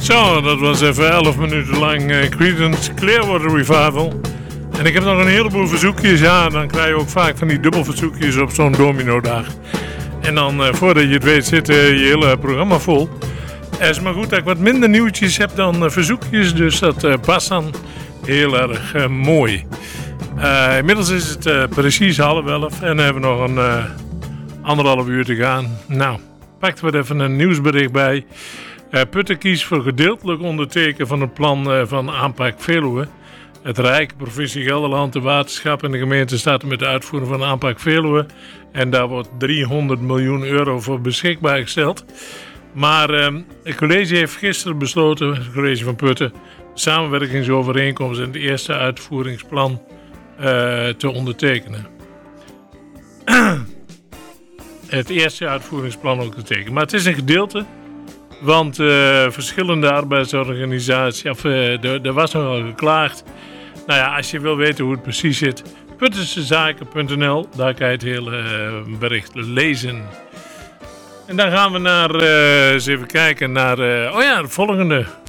Zo, dat was even 11 minuten lang Creedence Clearwater Revival. En ik heb nog een heleboel verzoekjes. Ja, dan krijg je ook vaak van die dubbelverzoekjes op zo'n domino-dag. En dan, voordat je het weet, zit je hele programma vol. Het is maar goed dat ik wat minder nieuwtjes heb dan verzoekjes. Dus dat past dan heel erg mooi. Inmiddels is het precies 10:30 en hebben we nog een anderhalf uur te gaan. Nou, pakten we er even een nieuwsbericht bij. Putten kiest voor gedeeltelijk onderteken van het plan van aanpak Veluwe. Het Rijk, provincie Gelderland, de waterschap en de gemeente staat met de uitvoering van aanpak Veluwe. En daar wordt 300 miljoen euro voor beschikbaar gesteld. Maar het college heeft gisteren besloten, het college van Putten, de samenwerkingsovereenkomst en het eerste uitvoeringsplan te ondertekenen. Het eerste uitvoeringsplan ook te tekenen. Maar het is een gedeelte, want verschillende arbeidsorganisaties, er was nogal geklaagd. Nou ja, als je wil weten hoe het precies zit, puttensezaken.nl, daar kan je het hele bericht lezen. En dan gaan we naar, eens even kijken naar, de volgende.